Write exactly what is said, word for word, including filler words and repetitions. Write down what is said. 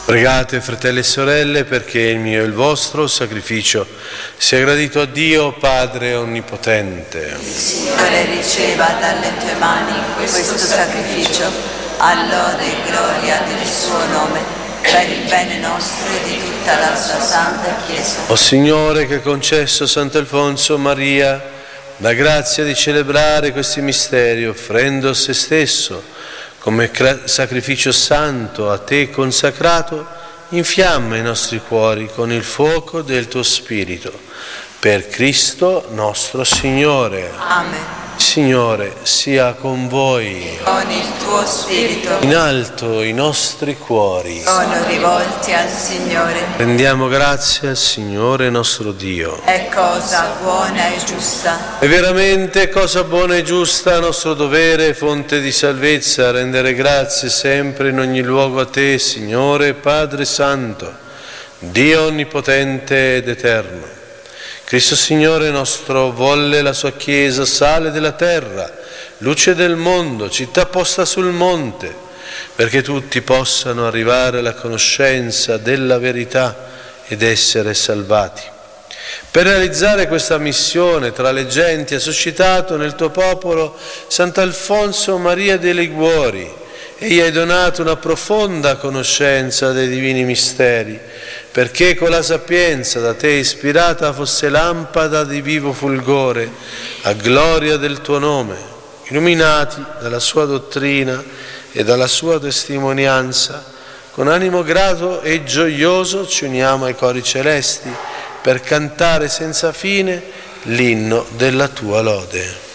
Pregate, fratelli e sorelle, perché il mio e il vostro sacrificio sia gradito a Dio Padre Onnipotente. Il Signore riceva dalle tue mani questo sacrificio, all'ode e gloria del suo nome, per il bene nostro e di tutta la sua santa Chiesa. O Signore, che hai concesso a Sant'Alfonso Maria la grazia di celebrare questi misteri, offrendo se stesso come sacrificio santo a te consacrato, infiamma i nostri cuori con il fuoco del tuo Spirito. Per Cristo nostro Signore. Amen. Signore sia con voi. Con il tuo Spirito. In alto i nostri cuori Sono rivolti al Signore. rendiamo grazie al Signore nostro Dio. È cosa buona e giusta. È veramente cosa buona e giusta, nostro dovere e fonte di salvezza, rendere grazie sempre in ogni luogo a te, Signore Padre Santo, Dio onnipotente ed eterno. Cristo Signore nostro volle la sua Chiesa sale della terra, luce del mondo, città posta sul monte, perché tutti possano arrivare alla conoscenza della verità ed essere salvati. Per realizzare questa missione tra le genti ha suscitato nel tuo popolo Sant'Alfonso Maria dei Liguori e gli hai donato una profonda conoscenza dei divini misteri, perché con la sapienza da te ispirata fosse lampada di vivo fulgore a gloria del tuo nome. Illuminati dalla sua dottrina e dalla sua testimonianza, con animo grato e gioioso ci uniamo ai cori celesti per cantare senza fine l'inno della tua lode.